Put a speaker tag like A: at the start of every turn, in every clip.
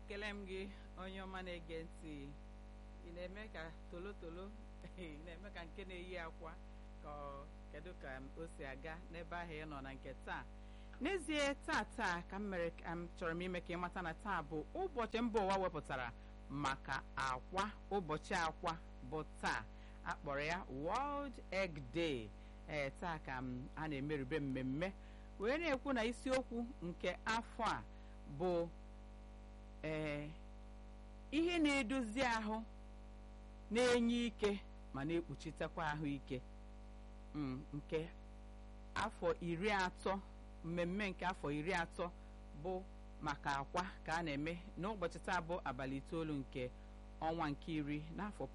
A: ekele m gị onye ọma na-ege ntị. Ị na-eme ka tolotolo ị na-eme ka nke na-eyi akwa ka kedu ka o si aga n'ebe ahụ ị nọ na nke taa. N'ezie taa ka m chọrọ m ime ka ị mata na taa bụ ụbọchị mba ụwa wepụtara maka akwa. Ụbọchị akwa bụ taa, akpọrọ ya World Egg Day. Taa ka a na-emerube mmemme wee na-ekwu na isiokwu nke afọ a bụ ihe na-edozi ahụ, na-enye ike ma na-ekpuchitekwa ahụike. Nke afọ 30, mmemme nke afọ 30 bụ maka akwa ka a na-eme n'ụbọchị taa bụ abalị 9 nke ọnwa nke 10 n'afọ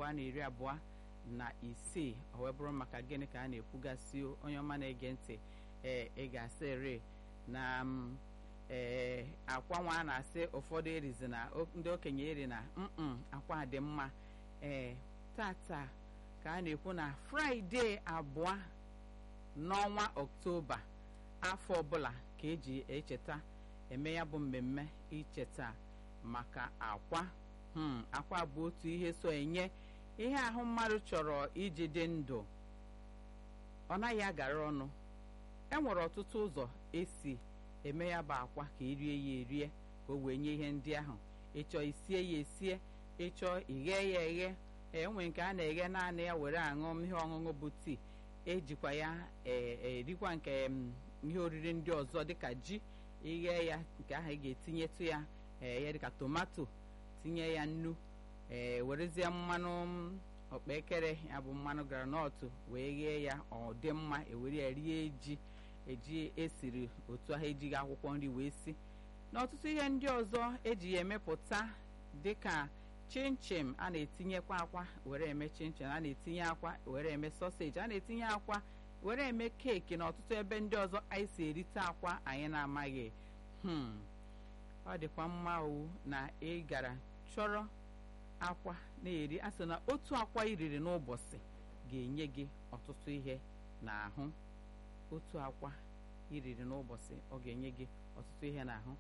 A: 2025. O wee bụrụ maka gịnị ka a na-ekwugasị onye ọma na-ege ntị? Ị ga-asịrị na akwa nwa a na-asị ụfọdụ erizi na ndị okenye eri na akwa dị mma. Tata ka a na-ekwu na Fraịde 2 n'ọnwa Ọktoba afọ ọbụla ka eji echeta eme ya bụ mmemme icheta maka akwa. Akwa bụ otu ihe so enye ihe ahụ mmadụ chọrọ iji dị ndụ. Ọ naghị agara ọnụ. Enwere ọtụtụ ụzọ esi eme ya bụ akwa ka erie ya erie ka o wee nye ihe ndị ahụ. Ịchọ isie ya esie, ịchọ ighe ya eghe. Enwe nke a na-eghe naanị ya were aṅụ ihe ọṅụṅụ bụ tii. Ejikwa ya erikwa nke ihe oriri ndị ọzọ dịka ji. Ighe ya nke ahụ ị ga-etinyetụ ya ya dịka tomato, tinye ya nnu, werezie mmanụ ọkpaekere ya bụ mmanụ granọtụ wee ghee ya ọ dị mma. Ewere ya rie eji esiri otu ahụ ejighị akwụkwọ nri wee si n'ọtụtụ ihe ndị ọzọ eji ya emepụta dịka chinchin. A na-etinyekwa akwa were eme chinchin, a na-etinye akwa were eme sausage, a na-etinye akwa were eme keeki na ọtụtụ ebe ndị ọzọ anyị si erite akwa anyị na-amaghị. Ọ dịkwa mma owu na ị gara chọrọ akwa na-eri. A sị na otu akwa iriri n'ụbọchị ga-enye gị ọtụtụ ihe n'ahụ. Otu akwa iriri n'ụbọchị ọ ga-enye gị ọtụtụ ihe n'ahụ.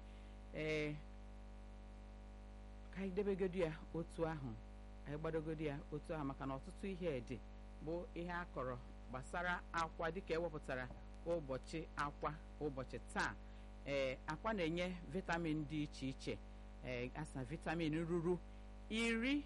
A: Ka anyị debegodi ya otu ahụ, anyị gbadogodi ya otu ahụ maka na ọtụtụ ihe dị bụ ihe a kọrọ gbasara akwa dịka ewepụtara ụbọchị akwa ụbọchị taa. Akwa na-enye vitamin dị iche iche. Asa vitamin ruru 13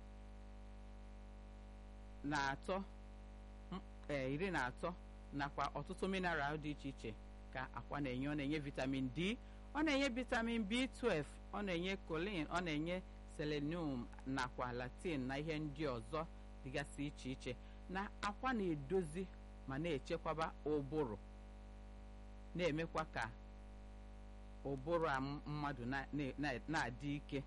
A: nakwa ọtụtụ mineral dị iche iche ka akwa na-enye. Ọ na-enye vitamin D, ọ na-enye vitamin B12, ọ na-enye choline, ọ na-enye selenium nakwa latin na ihe ndị ọzọ dịgasị iche iche. Na akwa na-edozi ma na-echekwaba ụbụrụ, na-emekwa ka ụbụrụ mmadụ na-adị ike.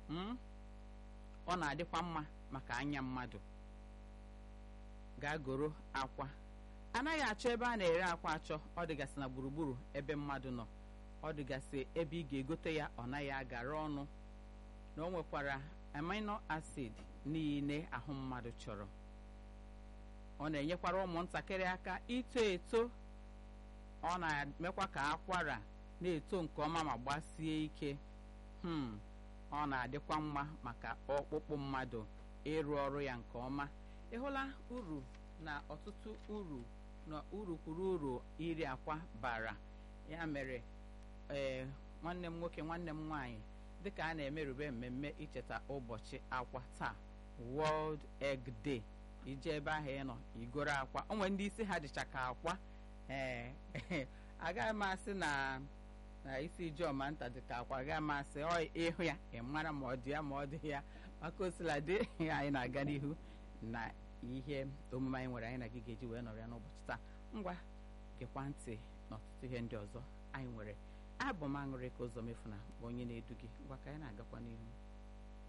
A: Ọ na-adịkwa mma maka anya mmadụ. Gaa goro akwa. Anaghị achọ ebe a na-ere akwa achọ. Ọ dịgasị na gburugburu ebe mmadụ nọ. Ọ dịgasị ebe ị ga-egote ya ọ naghị agara ọnụ. Na o nwekwara amino acid niile ahụ mmadụ chọrọ. Ọ na-enyekwara ụmụntakịrị aka ito eto. Ọ na-emekwa ka akwara na-eto nke ọma ma gbasie ike. Ọ na-adịkwa mma maka ọkpụkpụ mmadụ ịrụ ọrụ ya nke ọma. Ị hụla uru na ọtụtụ uru na uru kwuru uru iri akwa bara. Ya mere nwanne m nwoke, nwanne m nwaanyị, dịka a na-emerube mmemme icheta ụbọchị akwa taa, World Egg Day, ije ebe ahụ ị nọ igoro akwa. O nwere ndị isi ha dịcha ka akwa. Agaghị m asị na isi ijeọma nta dịka akwa. Agaghị m asị ịhụ ya ị mara ma ọ dị ya ma ọ dị ya. Maka osiladị anyị na-aga n'ihu na ihe omume anyị nwere anyị na gị ga-eji wee nọrọ ya n'ụbọchị taa. Ngwa gekwa ntị n'ọtụtụ ihe ndị ọzọ anyị nwere. Abụ m Aṅụrịka Ụzọmefuna bụ onye na-edu gị. Ngwa ka anyị na-agakwa n'ihu.